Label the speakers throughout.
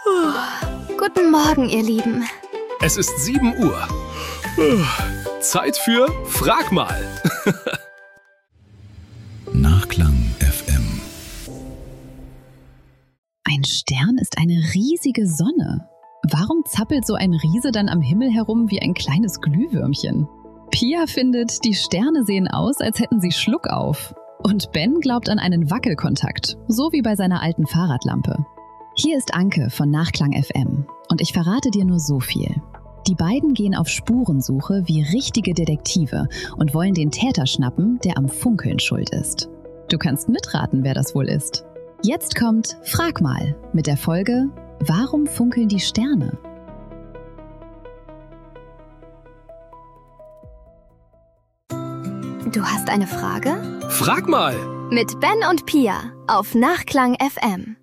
Speaker 1: Guten Morgen, ihr Lieben.
Speaker 2: Es ist 7 Uhr. Zeit für Frag mal.
Speaker 3: Nachklang FM.
Speaker 4: Ein Stern ist eine riesige Sonne. Warum zappelt so ein Riese dann am Himmel herum wie ein kleines Glühwürmchen? Pia findet, die Sterne sehen aus, als hätten sie Schluck auf. Und Ben glaubt an einen Wackelkontakt, so wie bei seiner alten Fahrradlampe. Hier ist Anke von Nachklang FM und ich verrate dir nur so viel. Die beiden gehen auf Spurensuche wie richtige Detektive und wollen den Täter schnappen, der am Funkeln schuld ist. Du kannst mitraten, wer das wohl ist. Jetzt kommt Frag mal mit der Folge Warum funkeln die Sterne?
Speaker 1: Du hast eine Frage?
Speaker 2: Frag mal.
Speaker 1: Mit Ben und Pia auf Nachklang FM.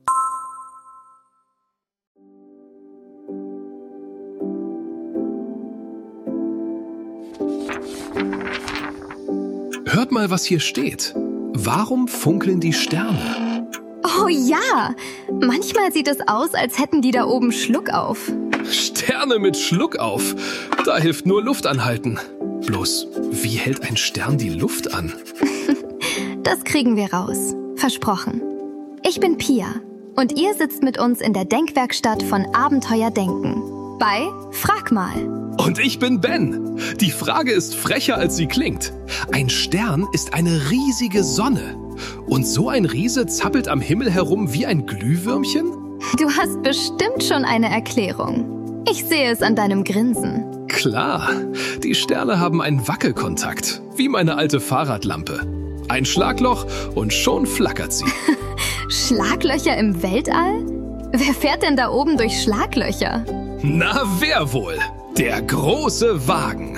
Speaker 2: Hört mal, was hier steht. Warum funkeln die Sterne?
Speaker 1: Oh ja, manchmal sieht es aus, als hätten die da oben Schluck auf.
Speaker 2: Sterne mit Schluck auf. Da hilft nur Luft anhalten. Bloß, wie hält ein Stern die Luft an?
Speaker 1: Das kriegen wir raus. Versprochen. Ich bin Pia und ihr sitzt mit uns in der Denkwerkstatt von Abenteuer Denken bei Frag mal.
Speaker 2: Und ich bin Ben. Die Frage ist frecher, als sie klingt. Ein Stern ist eine riesige Sonne. Und so ein Riese zappelt am Himmel herum wie ein Glühwürmchen?
Speaker 1: Du hast bestimmt schon eine Erklärung. Ich sehe es an deinem Grinsen.
Speaker 2: Klar, die Sterne haben einen Wackelkontakt, wie meine alte Fahrradlampe. Ein Schlagloch und schon flackert sie.
Speaker 1: Schlaglöcher im Weltall? Wer fährt denn da oben durch Schlaglöcher?
Speaker 2: Na, wer wohl? Der große Wagen.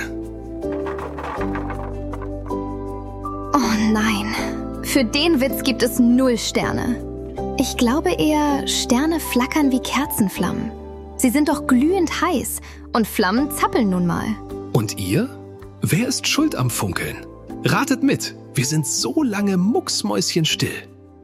Speaker 1: Oh nein, für den Witz gibt es 0 Sterne. Ich glaube eher, Sterne flackern wie Kerzenflammen. Sie sind doch glühend heiß und Flammen zappeln nun mal.
Speaker 2: Und ihr? Wer ist schuld am Funkeln? Ratet mit, wir sind so lange mucksmäuschenstill.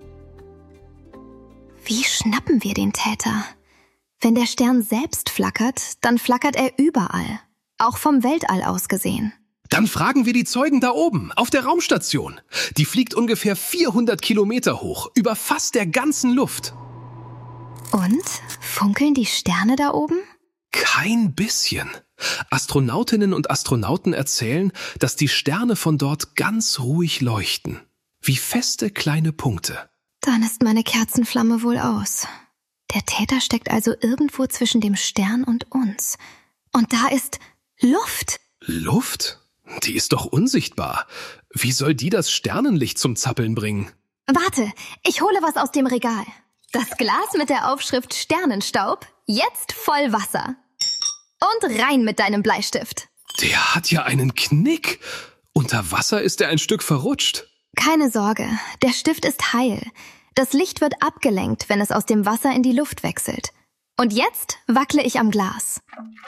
Speaker 1: Wie schnappen wir den Täter? Wenn der Stern selbst flackert, dann flackert er überall. Auch vom Weltall aus gesehen.
Speaker 2: Dann fragen wir die Zeugen da oben, auf der Raumstation. Die fliegt ungefähr 400 Kilometer hoch, über fast der ganzen Luft.
Speaker 1: Und? Funkeln die Sterne da oben?
Speaker 2: Kein bisschen. Astronautinnen und Astronauten erzählen, dass die Sterne von dort ganz ruhig leuchten. Wie feste kleine Punkte.
Speaker 1: Dann ist meine Kerzenflamme wohl aus. Der Täter steckt also irgendwo zwischen dem Stern und uns. Und da ist Luft.
Speaker 2: Luft? Die ist doch unsichtbar. Wie soll die das Sternenlicht zum Zappeln bringen?
Speaker 1: Warte, ich hole was aus dem Regal. Das Glas mit der Aufschrift Sternenstaub, jetzt voll Wasser. Und rein mit deinem Bleistift.
Speaker 2: Der hat ja einen Knick. Unter Wasser ist er ein Stück verrutscht.
Speaker 1: Keine Sorge, der Stift ist heil. Das Licht wird abgelenkt, wenn es aus dem Wasser in die Luft wechselt. Und jetzt wackle ich am Glas.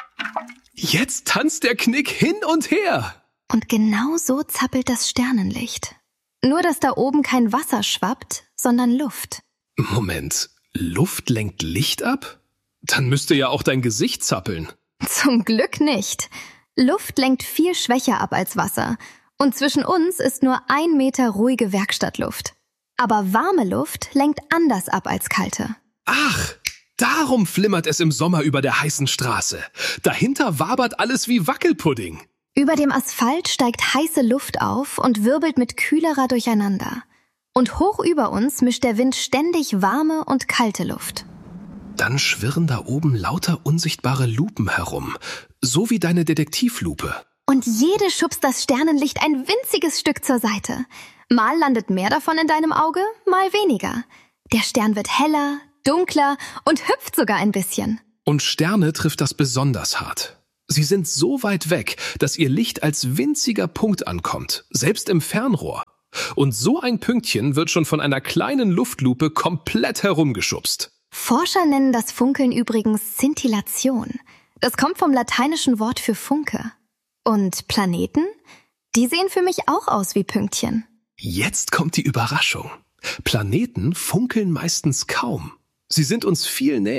Speaker 2: Jetzt tanzt der Knick hin und her.
Speaker 1: Und genau so zappelt das Sternenlicht. Nur, dass da oben kein Wasser schwappt, sondern Luft.
Speaker 2: Moment, Luft lenkt Licht ab? Dann müsste ja auch dein Gesicht zappeln.
Speaker 1: Zum Glück nicht. Luft lenkt viel schwächer ab als Wasser. Und zwischen uns ist nur 1 Meter ruhige Werkstattluft. Aber warme Luft lenkt anders ab als kalte.
Speaker 2: Ach, darum flimmert es im Sommer über der heißen Straße. Dahinter wabert alles wie Wackelpudding.
Speaker 1: Über dem Asphalt steigt heiße Luft auf und wirbelt mit kühlerer durcheinander. Und hoch über uns mischt der Wind ständig warme und kalte Luft.
Speaker 2: Dann schwirren da oben lauter unsichtbare Lupen herum, so wie deine Detektivlupe.
Speaker 1: Und jede schubst das Sternenlicht ein winziges Stück zur Seite. Mal landet mehr davon in deinem Auge, mal weniger. Der Stern wird heller, dunkler und hüpft sogar ein bisschen.
Speaker 2: Und Sterne trifft das besonders hart. Sie sind so weit weg, dass ihr Licht als winziger Punkt ankommt, selbst im Fernrohr. Und so ein Pünktchen wird schon von einer kleinen Luftlupe komplett herumgeschubst.
Speaker 1: Forscher nennen das Funkeln übrigens Szintillation. Das kommt vom lateinischen Wort für Funke. Und Planeten? Die sehen für mich auch aus wie Pünktchen.
Speaker 2: Jetzt kommt die Überraschung. Planeten funkeln meistens kaum. Sie sind uns viel näher.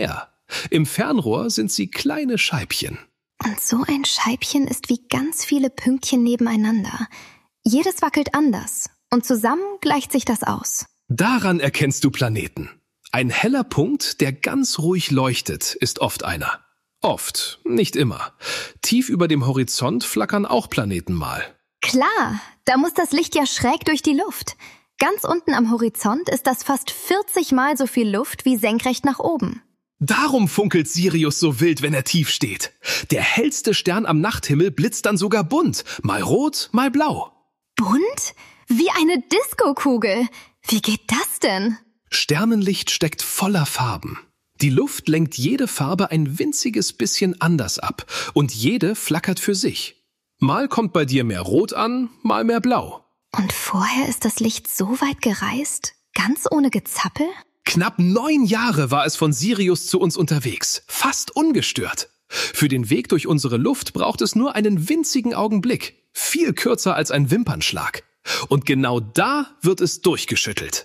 Speaker 2: Im Fernrohr sind sie kleine Scheibchen.
Speaker 1: Und so ein Scheibchen ist wie ganz viele Pünktchen nebeneinander. Jedes wackelt anders und zusammen gleicht sich das aus.
Speaker 2: Daran erkennst du Planeten. Ein heller Punkt, der ganz ruhig leuchtet, ist oft einer. Oft, nicht immer. Tief über dem Horizont flackern auch Planeten mal.
Speaker 1: Klar, da muss das Licht ja schräg durch die Luft. Ganz unten am Horizont ist das fast 40 Mal so viel Luft wie senkrecht nach oben.
Speaker 2: Darum funkelt Sirius so wild, wenn er tief steht. Der hellste Stern am Nachthimmel blitzt dann sogar bunt, mal rot, mal blau.
Speaker 1: Bunt? Wie eine Diskokugel. Wie geht das denn?
Speaker 2: Sternenlicht steckt voller Farben. Die Luft lenkt jede Farbe ein winziges bisschen anders ab und jede flackert für sich. Mal kommt bei dir mehr Rot an, mal mehr Blau.
Speaker 1: Und vorher ist das Licht so weit gereist? Ganz ohne Gezappel?
Speaker 2: Knapp 9 Jahre war es von Sirius zu uns unterwegs, fast ungestört. Für den Weg durch unsere Luft braucht es nur einen winzigen Augenblick, viel kürzer als ein Wimpernschlag. Und genau da wird es durchgeschüttelt.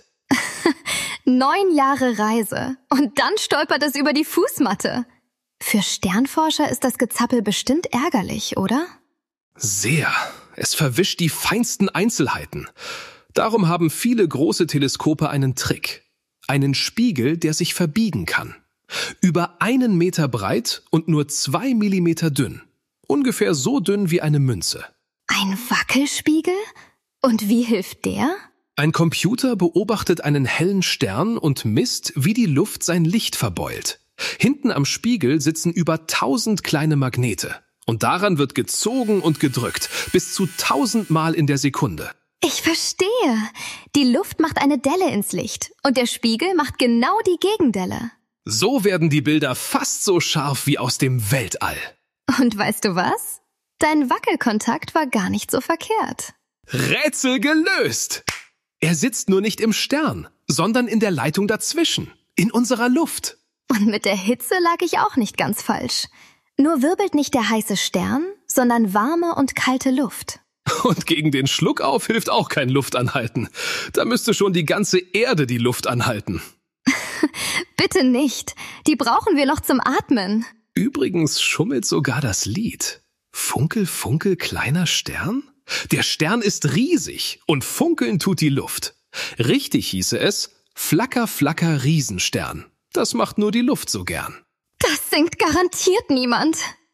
Speaker 1: 9 Jahre Reise und dann stolpert es über die Fußmatte. Für Sternforscher ist das Gezappel bestimmt ärgerlich, oder?
Speaker 2: Sehr. Es verwischt die feinsten Einzelheiten. Darum haben viele große Teleskope einen Trick. Einen Spiegel, der sich verbiegen kann. Über 1 Meter breit und nur 2 Millimeter dünn. Ungefähr so dünn wie eine Münze.
Speaker 1: Ein Wackelspiegel? Und wie hilft der?
Speaker 2: Ein Computer beobachtet einen hellen Stern und misst, wie die Luft sein Licht verbeult. Hinten am Spiegel sitzen über 1000 kleine Magnete. Und daran wird gezogen und gedrückt, bis zu 1000 Mal in der Sekunde.
Speaker 1: Ich verstehe. Die Luft macht eine Delle ins Licht und der Spiegel macht genau die Gegendelle.
Speaker 2: So werden die Bilder fast so scharf wie aus dem Weltall.
Speaker 1: Und weißt du was? Dein Wackelkontakt war gar nicht so verkehrt.
Speaker 2: Rätsel gelöst! Er sitzt nur nicht im Stern, sondern in der Leitung dazwischen, in unserer Luft.
Speaker 1: Und mit der Hitze lag ich auch nicht ganz falsch. Nur wirbelt nicht der heiße Stern, sondern warme und kalte Luft.
Speaker 2: Und gegen den Schluckauf hilft auch kein Luftanhalten. Da müsste schon die ganze Erde die Luft anhalten.
Speaker 1: Bitte nicht. Die brauchen wir noch zum Atmen.
Speaker 2: Übrigens schummelt sogar das Lied. Funkel, funkel, kleiner Stern? Der Stern ist riesig und funkeln tut die Luft. Richtig hieße es, flacker, flacker, Riesenstern. Das macht nur die Luft so gern.
Speaker 1: Das singt garantiert niemand.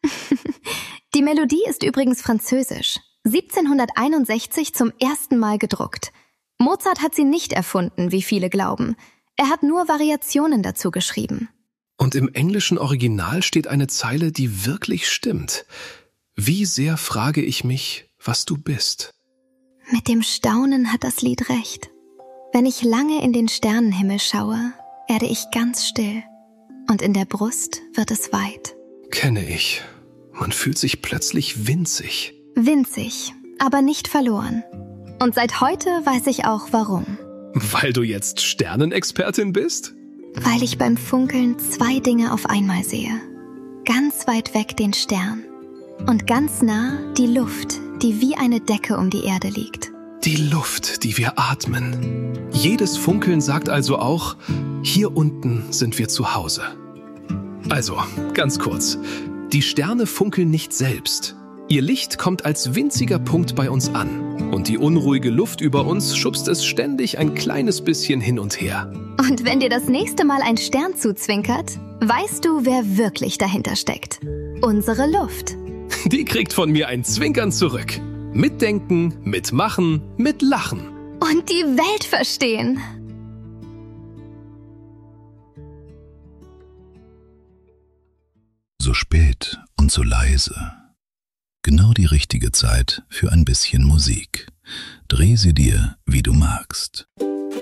Speaker 1: Die Melodie ist übrigens französisch. 1761 zum ersten Mal gedruckt. Mozart hat sie nicht erfunden, wie viele glauben. Er hat nur Variationen dazu geschrieben.
Speaker 2: Und im englischen Original steht eine Zeile, die wirklich stimmt. Wie sehr frage ich mich, was du bist.
Speaker 1: Mit dem Staunen hat das Lied recht. Wenn ich lange in den Sternenhimmel schaue, werde ich ganz still. Und in der Brust wird es weit.
Speaker 2: Kenne ich. Man fühlt sich plötzlich winzig.
Speaker 1: Winzig, aber nicht verloren. Und seit heute weiß ich auch, warum.
Speaker 2: Weil du jetzt Sternenexpertin bist?
Speaker 1: Weil ich beim Funkeln 2 Dinge auf einmal sehe. Ganz weit weg den Stern. Und ganz nah die Luft, die wie eine Decke um die Erde liegt.
Speaker 2: Die Luft, die wir atmen. Jedes Funkeln sagt also auch, hier unten sind wir zu Hause. Also, ganz kurz. Die Sterne funkeln nicht selbst. Ihr Licht kommt als winziger Punkt bei uns an. Und die unruhige Luft über uns schubst es ständig ein kleines bisschen hin und her.
Speaker 1: Und wenn dir das nächste Mal ein Stern zuzwinkert, weißt du, wer wirklich dahinter steckt. Unsere Luft.
Speaker 2: Die kriegt von mir ein Zwinkern zurück. Mitdenken, mitmachen, mitlachen.
Speaker 1: Und die Welt verstehen.
Speaker 3: So spät und so leise. Genau die richtige Zeit für ein bisschen Musik. Dreh sie dir, wie du magst.